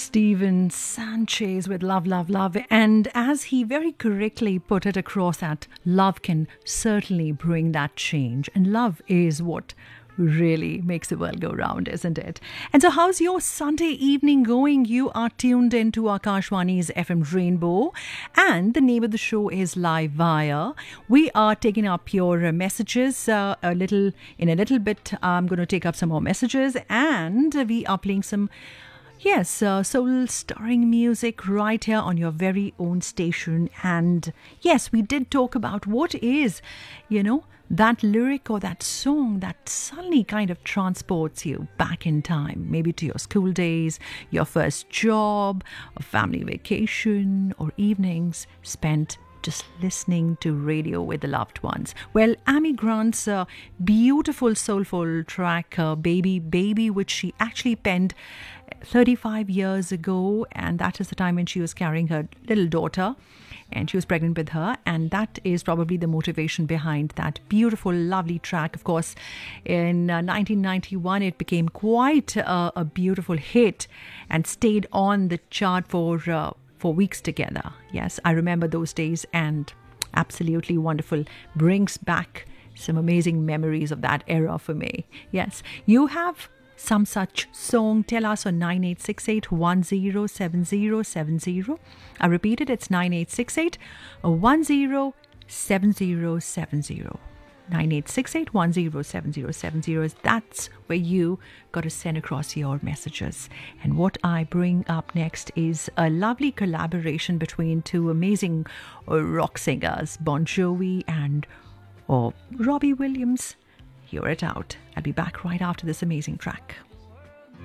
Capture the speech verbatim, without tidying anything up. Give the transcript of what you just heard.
Steven Sanchez with Love, Love, Love. And as he very correctly put it across, that love can certainly bring that change. And love is what really makes the world go round, isn't it? And so how's your Sunday evening going? You are tuned into Akashwani's F M Rainbow, and the name of the show is Live Wire. We are taking up your messages uh, a little in a little bit. I'm going to take up some more messages, and we are playing some Yes, uh, soul-stirring music right here on your very own station. And yes, we did talk about what is, you know, that lyric or that song that suddenly kind of transports you back in time, maybe to your school days, your first job, a family vacation, or evenings spent just listening to radio with the loved ones. Well, Amy Grant's uh, beautiful soulful track, uh, Baby, Baby, which she actually penned thirty-five years ago, and that is the time when she was carrying her little daughter and she was pregnant with her, and that is probably the motivation behind that beautiful, lovely track. Of course, in uh, nineteen ninety-one, it became quite uh, a beautiful hit and stayed on the chart for uh, for weeks together. Yes, I remember those days, and absolutely wonderful. Brings back some amazing memories of that era for me. Yes, you have some such song, tell us on nine eight six eight, one zero seven zero seven zero. I repeat it, it's nine eight six eight, one zero seven zero seven zero. nine eight six eight, one zero seven zero seven zero. That's where you got to send across your messages. And what I bring up next is a lovely collaboration between two amazing rock singers, Bon Jovi and or Robbie Williams. Hear it out. I'll be back right after this amazing track.